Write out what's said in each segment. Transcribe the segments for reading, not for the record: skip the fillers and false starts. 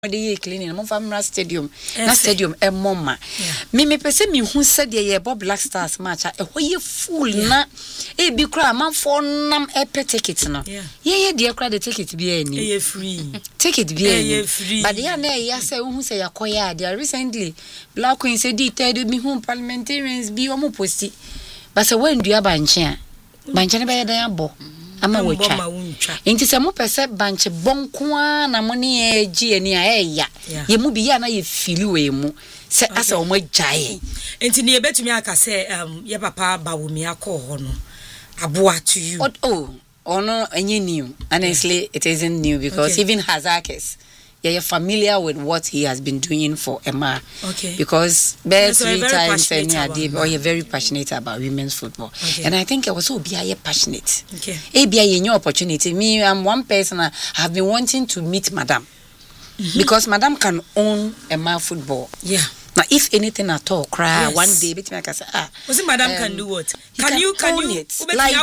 the cleaning mo famra stadium na stadium e moma me pese me hu se de ye Black Stars match e hoye full na e bi kra manfo nam e pe ticket no ye de kra the ticket bi ani e free ticket bi ani but ya na ya se hu se yakoya de recently Black Queen said di tell me hu parliamentarians bi o mo posti but se when dua banche a banche ne be ye dan abo ama wotwa enti se mo pese banche bonko na mo ne egi ani a eya ye mu bi ya na ye fili we mu se asa o mo gyae enti ne betumi aka se ye papa bawomi akọ no aboa to you no enye new honestly it isn't new because even Hazakis you're familiar with what he has been doing for Emma. Because best 3 times you're very passionate about women's football. And I think I was so passionate. Your opportunity. Me, I'm one person I have been wanting to meet Madam. Because Madam can own Emma football. Yeah. Now, if anything at all, cry one day, bet me I can say, was it Madam can do what? Can you it? Like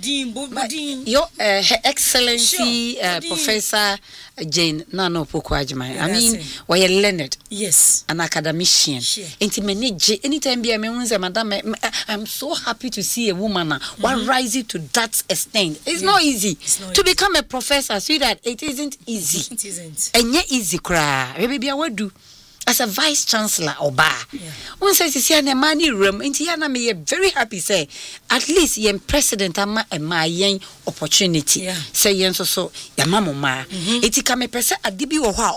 your Her Excellency Professor Jane Nano Pokwajima. I mean, why learned? Yes, an academician. Anytime be a man, Madam, I'm so happy to see a woman one rising to that extent. It's not easy to become a professor. See that it isn't easy. It isn't. And yet easy cry. Maybe I would do. As a vice chancellor oba one says see an money room inti ya na me very happy say at least yen president ama yen opportunity say yen so ya mamoma eti ka me pese adibi wo ho a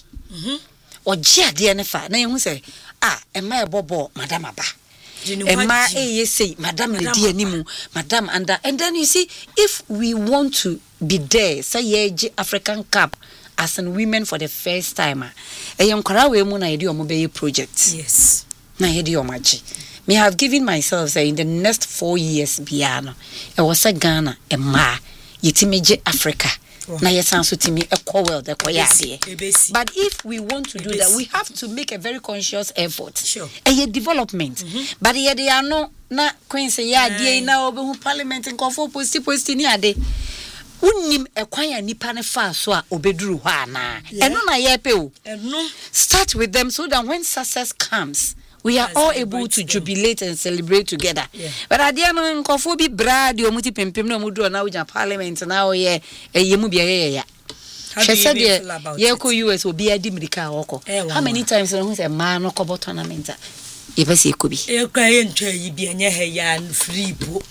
oje ade ne fa na yen hu say ema ebobo madam aba ema say madam le di animu madam and then you see if we want to be there say ye African Cup as in women for the first time eyonkara we mu na yedi omo be project yes na yedi omaji me have given myself say in the next 4 years biano e was a Ghana ema yetimeje Africa na yesanso timi ekọ world ekọ yade but if we want to do that we have to make a very conscious effort development but yede ano na Queen say yade na obehu parliament nkofo posti ni ade unim ekwanya nipa ne fa so a obeduru ho ana eno na yepe o start with them so that when success comes we are all able to jubilate and celebrate together but adia no nkofo bi bra de omuti pempem na omudu na uja parliament na o ye yemu bia ye said ye ko US obi adi mirika okọ how many times no say man no kobo tournament e be se ekobi e kwa ye ntwa yi bia nya he ya free po.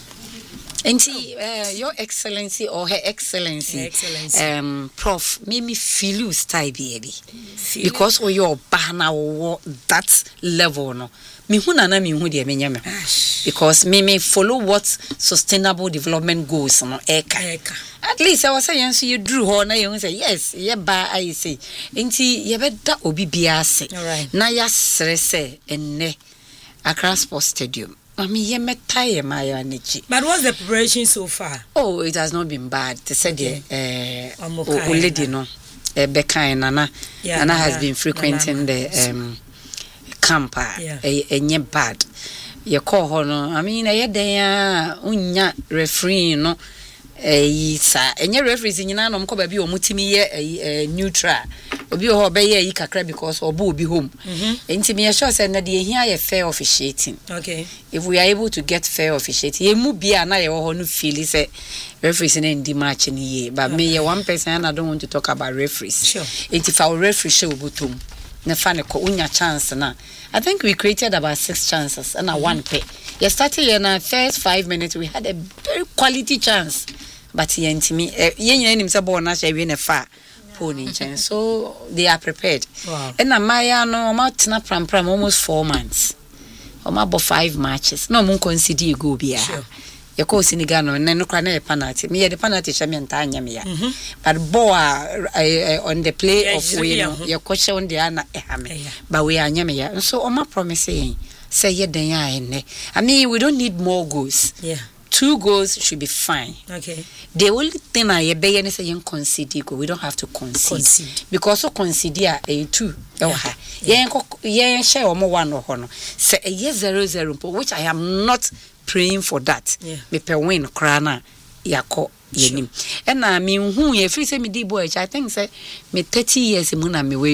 Your Excellency or Her Excellency, Prof, made me feel you style baby because of your banner or that level no. Me huna na me hu de me nyame because me follow what sustainable development goals no eka. At least I was saying so you drew ho na you say yes ye ba I say enti ye beda obi bia se na ya sere se enne Accra Sports Stadium. I mean, ye metaye my nichi. But what's the preparation so far? Oh, it has not been bad. They said lady no, Becca and Nana. Nana has been frequenting the camp. Nye bad. Ye call her no. I mean, ye dey unya referee no. Sa enye referees nyina no mko ba bi omutimi ye neutral obi ho be ye kakra because obo obi home enti me sure say na de ehia ye fair officiating. If we are able to get fair officiating ye mu bia na ye ho no feel say referees na ndi match ni ye but me ye one person and I don't want to talk about referees enti fa referee show obotom na fa ne ko unya chance na I think we created about 6 chances and one pay. You started in the first 5 minutes we had a very quality chance. But yentimi yen say ball na we na fa pony chance so they are prepared. And na maya no ma tena pram almost 4 months. O ma bo 5 matches. No mun consider go bia. You call Senegal no no kwa na penalty. Me the penalty champion anya me ya. But ball on the play of we your coach on the ana ehame. But we anya me ya. So o ma promise say ye den ya enne. I mean we don't need more goals. 2 goals should be fine. The only thing I be any say you concede go. We don't have to concede. Because so concede a 2. Yen share omo 1 or no. Say a 0-0 which I am not praying for that. Me pe win krana yako yenim. And I mean, who ye free say me di boy, I think say me 30 years mu na me